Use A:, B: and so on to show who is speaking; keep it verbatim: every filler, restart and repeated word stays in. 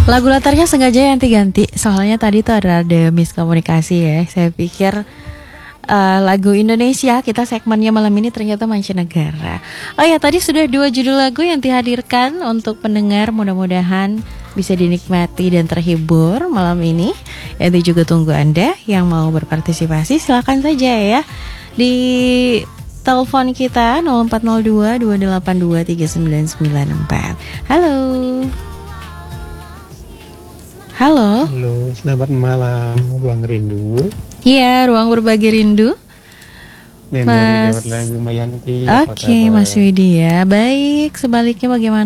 A: Lagu latarnya sengaja yang ganti, soalnya tadi tuh ada ada miskomunikasi ya. Saya pikir uh, lagu Indonesia, kita segmennya malam ini ternyata mancanegara. Oh ya, tadi sudah dua judul lagu yang dihadirkan untuk pendengar, mudah-mudahan bisa dinikmati dan terhibur malam ini. Yanti juga tunggu Anda yang mau berpartisipasi, silakan saja ya di telepon kita nol empat nol dua dua delapan dua tiga sembilan sembilan empat. Halo. Halo.
B: Halo, selamat malam, Ruang Rindu.
A: Iya, Ruang Berbagi Rindu.
B: Memori
A: Mas.
B: lewat lagu Mayanti.
A: Oke, okay, Mas Widi ya. Baik, sebaliknya bagaimana?